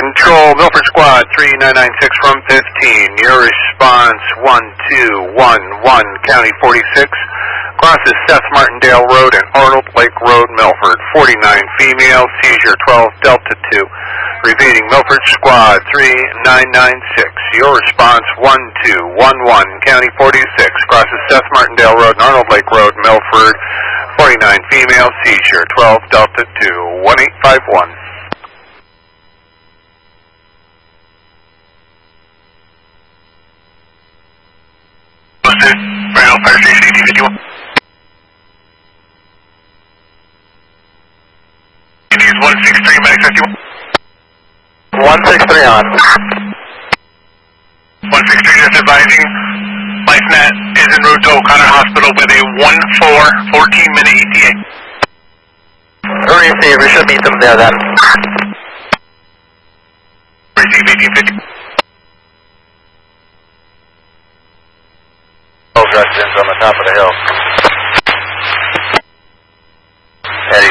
Control, Milford Squad 3996 from 15. Your response 1211, County 46. Crosses Seth Martindale Road and Arnold Lake Road, Milford. 49 female, seizure 12 Delta 2. Repeating, Milford Squad 3996. Your response 1211, County 46. Crosses Seth Martindale Road and Arnold Lake Road, Milford. 49 female, seizure 12 Delta 2. 1851. Brown Fire Station 1851. Use 163, Medic 51. 163 on. 163 just advising. LifeNet is en route to O'Connor Hospital with a 14-minute ETA. Receive, we should meet them there then. Receive 1850. Those residents on the top of the hill. Eddie.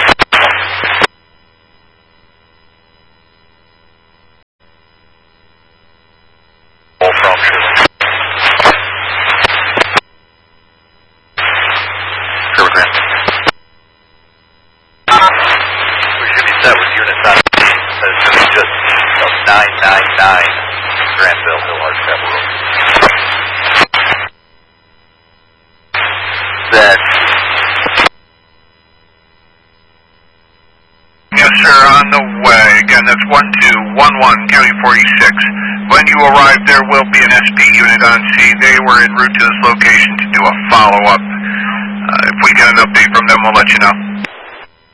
We should be set with units on just 999 Granville Hill Arch Step Road. That. Yes, sir, on the way. Again, that's 1211, County 46. When you arrive, there will be an SP unit on scene. They were en route to this location to do a follow-up. If we get an update from them, we'll let you know.